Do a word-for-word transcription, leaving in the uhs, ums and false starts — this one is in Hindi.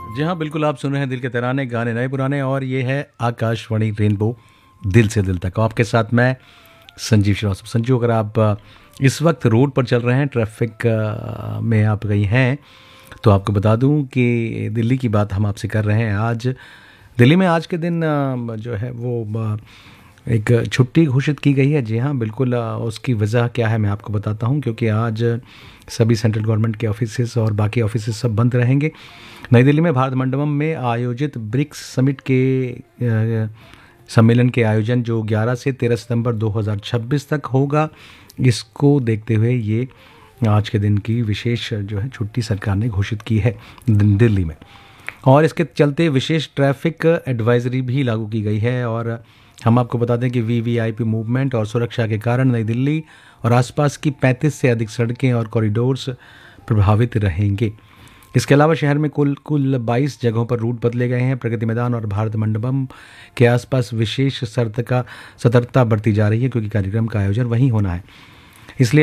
जी हाँ, बिल्कुल आप सुन रहे हैं दिल के तराने, गाने नए पुराने, और ये है आकाशवाणी रेनबो दिल से दिल तक। आपके साथ मैं संजीव श्रीवास्तव। संजीव, अगर आप अ, इस वक्त रोड पर चल रहे हैं, ट्रैफिक अ, में आप गई हैं, तो आपको बता दूं कि दिल्ली की बात हम आपसे कर रहे हैं। आज दिल्ली में आज के दिन अ, जो है वो अ, एक छुट्टी घोषित की गई है। जी हाँ, बिल्कुल। अ, उसकी वजह क्या है मैं आपको बताता हूँ, क्योंकि आज सभी सेंट्रल गवर्नमेंट के ऑफिसेस और बाकी ऑफिसेस सब बंद रहेंगे। नई दिल्ली में भारत मंडपम में आयोजित ब्रिक्स समिट के अ, सम्मेलन के आयोजन जो ग्यारह से तेरह सितंबर दो हज़ार छब्बीस तक होगा, इसको देखते हुए ये आज के दिन की विशेष जो है छुट्टी सरकार ने घोषित की है दि- दिल्ली में। और इसके चलते विशेष ट्रैफिक एडवाइजरी भी लागू की गई है। और हम आपको बता दें कि वीवीआईपी मूवमेंट और सुरक्षा के कारण नई दिल्ली और आसपास की पैंतीस से अधिक सड़कें और कॉरिडोर्स प्रभावित रहेंगे। इसके अलावा शहर में कुल कुल बाईस जगहों पर रूट बदले गए हैं। प्रगति मैदान और भारत मंडपम के आसपास विशेष सतर्कता सतर्कता बरती जा रही है, क्योंकि कार्यक्रम का आयोजन वहीं होना है।